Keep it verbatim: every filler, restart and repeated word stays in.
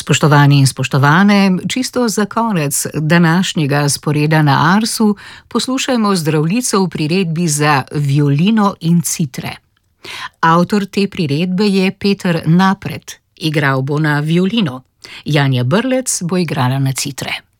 Spoštovani in spoštovane, čisto za konec današnjega sporeda na Arsu poslušajmo zdravljico v priredbi za violino in citre. Avtor te priredbe je Peter Napret, igral bo na violino. Janja Brlec bo igrala na citre.